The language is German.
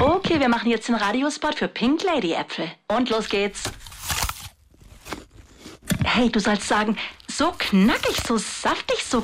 Okay, wir machen jetzt den Radiospot für Pink Lady Äpfel. Und los geht's. Hey, du sollst sagen, so knackig, so saftig, so